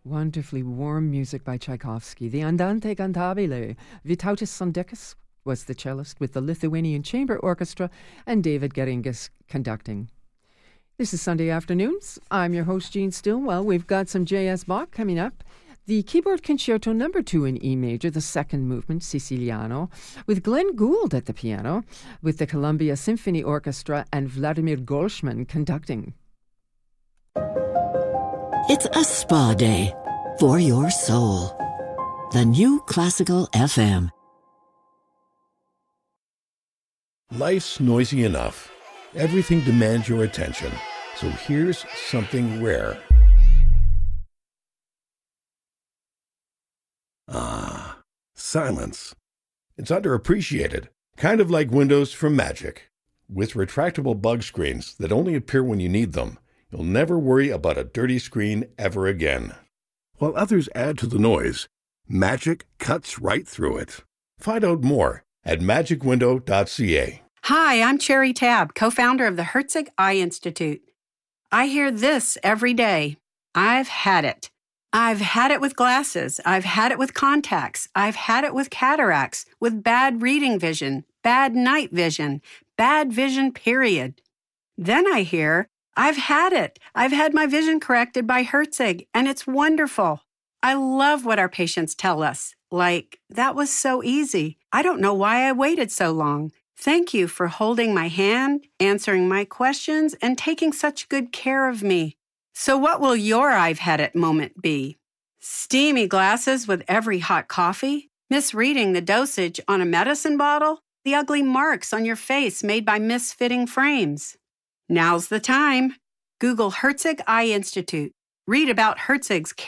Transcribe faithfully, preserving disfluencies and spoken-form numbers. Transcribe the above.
Wonderfully warm music by Tchaikovsky. The Andante Cantabile. Vytautas Sondekas was the cellist with the Lithuanian Chamber Orchestra and David Geringas conducting. This is Sunday Afternoons. I'm your host, Jean Stillwell. We've got some J S. Bach coming up. The Keyboard Concerto number two in E major, the second movement, Siciliano, with Glenn Gould at the piano, with the Columbia Symphony Orchestra and Vladimir Golshman conducting. It's a spa day for your soul. The new Classical F M. Life's noisy enough. Everything demands your attention. So here's something rare. Ah, silence. It's underappreciated, kind of like windows from Magic. With retractable bug screens that only appear when you need them, you'll never worry about a dirty screen ever again. While others add to the noise, Magic cuts right through it. Find out more at magic window dot c a. Hi, I'm Cherry Tabb, co-founder of the Herzig Eye Institute. I hear this every day. I've had it. I've had it with glasses. I've had it with contacts. I've had it with cataracts, with bad reading vision, bad night vision, bad vision, period. Then I hear, I've had it. I've had my vision corrected by Herzig, and it's wonderful. I love what our patients tell us. Like, that was so easy. I don't know why I waited so long. Thank you for holding my hand, answering my questions, and taking such good care of me. So what will your I've had it moment be? Steamy glasses with every hot coffee? Misreading the dosage on a medicine bottle? The ugly marks on your face made by misfitting frames? Now's the time. Google Herzig Eye Institute. Read about Herzig's